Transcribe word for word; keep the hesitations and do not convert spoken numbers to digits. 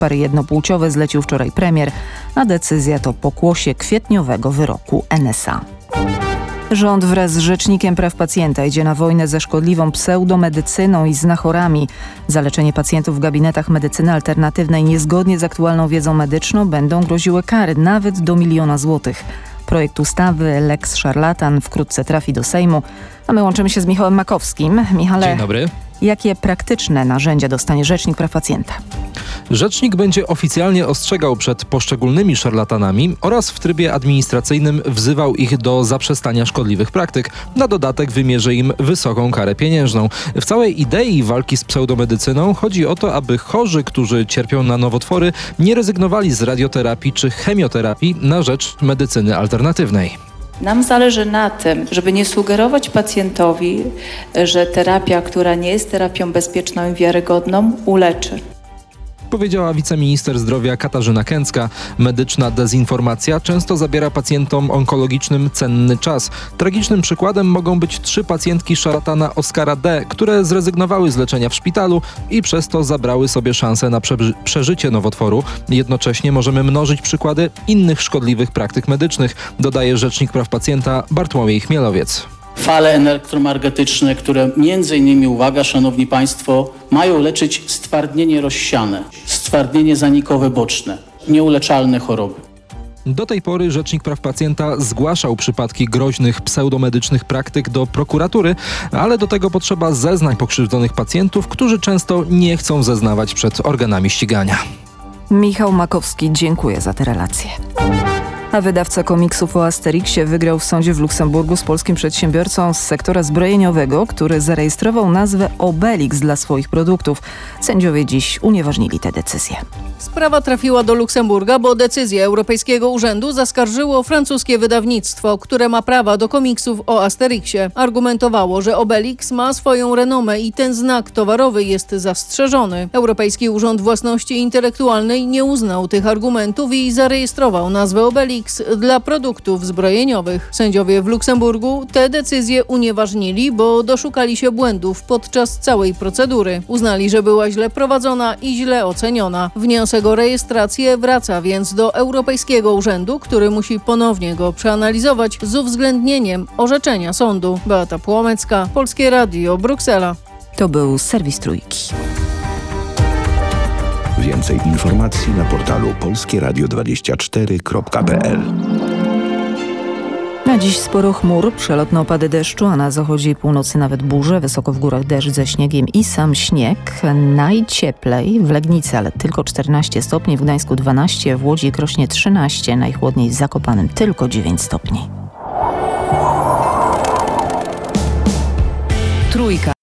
Pary jednopłciowe zlecił wczoraj premier, a decyzja to pokłosie kwietniowego wyroku N S A. Rząd wraz z Rzecznikiem Praw Pacjenta idzie na wojnę ze szkodliwą pseudomedycyną i znachorami. Za leczenie pacjentów w gabinetach medycyny alternatywnej niezgodnie z aktualną wiedzą medyczną będą groziły kary nawet do miliona złotych. Projekt ustawy Lex Szarlatan wkrótce trafi do Sejmu, a my łączymy się z Michałem Makowskim. Michale, dzień dobry. Jakie praktyczne narzędzia dostanie Rzecznik Praw Pacjenta? Rzecznik będzie oficjalnie ostrzegał przed poszczególnymi szarlatanami oraz w trybie administracyjnym wzywał ich do zaprzestania szkodliwych praktyk. Na dodatek wymierzy im wysoką karę pieniężną. W całej idei walki z pseudomedycyną chodzi o to, aby chorzy, którzy cierpią na nowotwory, nie rezygnowali z radioterapii czy chemioterapii na rzecz medycyny alternatywnej. Nam zależy na tym, żeby nie sugerować pacjentowi, że terapia, która nie jest terapią bezpieczną i wiarygodną, uleczy. Powiedziała wiceminister zdrowia Katarzyna Kęcka. Medyczna dezinformacja często zabiera pacjentom onkologicznym cenny czas. Tragicznym przykładem mogą być trzy pacjentki szarlatana Oskara D., które zrezygnowały z leczenia w szpitalu i przez to zabrały sobie szansę na prze- przeżycie nowotworu. Jednocześnie możemy mnożyć przykłady innych szkodliwych praktyk medycznych, dodaje Rzecznik Praw Pacjenta Bartłomiej Chmielowiec. Fale elektromagnetyczne, które między innymi, uwaga, szanowni państwo, mają leczyć stwardnienie rozsiane, stwardnienie zanikowe boczne, nieuleczalne choroby. Do tej pory Rzecznik Praw Pacjenta zgłaszał przypadki groźnych pseudomedycznych praktyk do prokuratury, ale do tego potrzeba zeznań pokrzywdzonych pacjentów, którzy często nie chcą zeznawać przed organami ścigania. Michał Makowski, dziękuję za te relacje. A wydawca komiksów o Asterixie wygrał w sądzie w Luksemburgu z polskim przedsiębiorcą z sektora zbrojeniowego, który zarejestrował nazwę Obelix dla swoich produktów. Sędziowie dziś unieważnili tę decyzję. Sprawa trafiła do Luksemburga, bo decyzję Europejskiego Urzędu zaskarżyło francuskie wydawnictwo, które ma prawa do komiksów o Asterixie. Argumentowało, że Obelix ma swoją renomę i ten znak towarowy jest zastrzeżony. Europejski Urząd Własności Intelektualnej nie uznał tych argumentów i zarejestrował nazwę Obelix dla produktów zbrojeniowych. Sędziowie w Luksemburgu tę decyzję unieważnili, bo doszukali się błędów podczas całej procedury. Uznali, że była źle prowadzona i źle oceniona. Wniosek o rejestrację wraca więc do Europejskiego Urzędu, który musi ponownie go przeanalizować z uwzględnieniem orzeczenia sądu. Beata Płomecka, Polskie Radio, Bruksela. To był serwis Trójki. Więcej informacji na portalu polskie radio dwadzieścia cztery kropka p l. Na dziś sporo chmur, przelotne opady deszczu, a na zachodzie i północy nawet burze, wysoko w górach deszcz ze śniegiem i sam śnieg. Najcieplej w Legnicy, ale tylko czternaście stopni, w Gdańsku dwanaście, w Łodzi i Krośnie trzynaście, najchłodniej w Zakopanem tylko dziewięć stopni. Trójka.